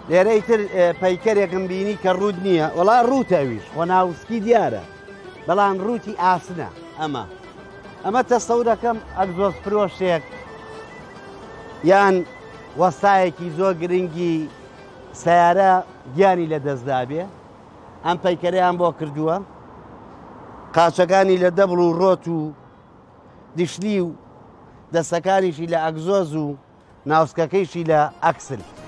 لێرەی تر پەیکەرێکم بینی کە ڕوود نییە وەڵا ڕووتەویش خۆ ناوسکی دیارە بەڵام ڕووتی ئاسنە ئەمە تەسەورەکەم ئەگزۆز فرۆشێک یان وەستایەکی زۆر گرنگی سیارە گیانی لە دەستدا بێ ئەم پەیکەرەیان بۆ کردووە قاچەکانی لە دەبڵ و ڕۆت و دیشلی و دەستەکانیشی لە ئەگزۆز و ناوسکەکەیشی لە ئەکسل